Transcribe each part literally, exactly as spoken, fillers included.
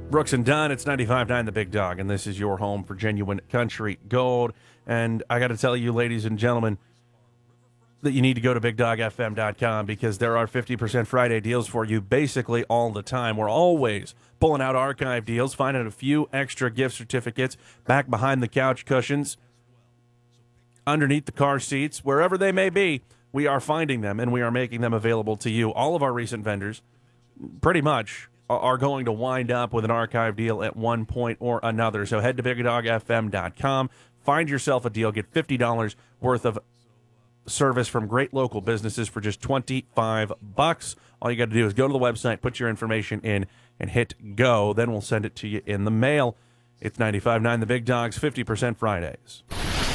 Brooks and Dunn, it's ninety-five point nine The Big Dog, and this is your home for genuine country gold. And I got to tell you, ladies and gentlemen, that you need to go to big dog f m dot com because there are fifty percent Friday deals for you basically all the time. We're always pulling out archive deals, finding a few extra gift certificates back behind the couch cushions, underneath the car seats, wherever they may be. We are finding them, and we are making them available to you. All of our recent vendors, pretty much, are going to wind up with an archive deal at one point or another. So head to big dog f m dot com, find yourself a deal, get fifty dollars worth of service from great local businesses for just twenty-five bucks. All you got to do is go to the website, put your information in, and hit go. Then we'll send it to you in the mail. It's ninety-five point nine The Big Dog's fifty percent Fridays.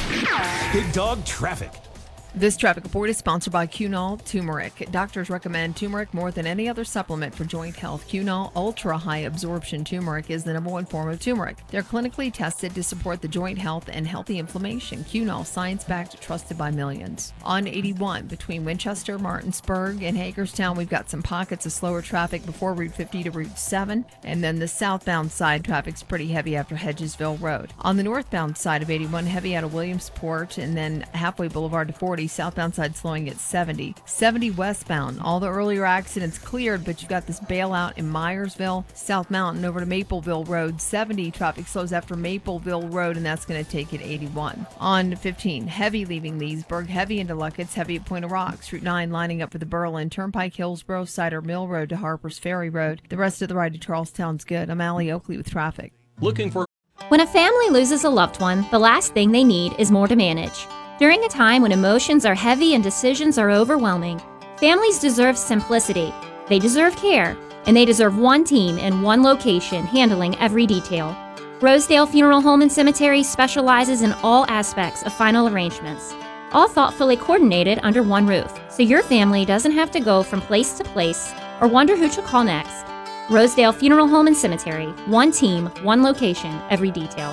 Big Dog Traffic. This traffic report is sponsored by Cunol Turmeric. Doctors recommend turmeric more than any other supplement for joint health. Cunol Ultra High Absorption Turmeric is the number one form of turmeric. They're clinically tested to support the joint health and healthy inflammation. Cunol, science-backed, trusted by millions. On eighty-one, between Winchester, Martinsburg, and Hagerstown, we've got some pockets of slower traffic before Route fifty to Route seven, and then the southbound side traffic's pretty heavy after Hedgesville Road. On the northbound side of eighty-one, heavy out of Williamsport, and then halfway Boulevard to forty. Southbound side slowing at seventy. seventy westbound. All the earlier accidents cleared, but you've got this bailout in Myersville, South Mountain over to Mapleville Road. seventy traffic slows after Mapleville Road, and that's going to take it eighty-one. On fifteen, heavy leaving Leesburg, heavy into Luckett's, heavy at Point of Rocks. Route nine lining up for the Berlin Turnpike, Hillsborough, Cider Mill Road to Harper's Ferry Road. The rest of the ride to Charlestown's good. I'm Allie Oakley with traffic. Looking for When a family loses a loved one, the last thing they need is more to manage. During a time when emotions are heavy and decisions are overwhelming, families deserve simplicity, they deserve care, and they deserve one team in one location handling every detail. Rosedale Funeral Home and Cemetery specializes in all aspects of final arrangements, all thoughtfully coordinated under one roof, so your family doesn't have to go from place to place or wonder who to call next. Rosedale Funeral Home and Cemetery, one team, one location, every detail.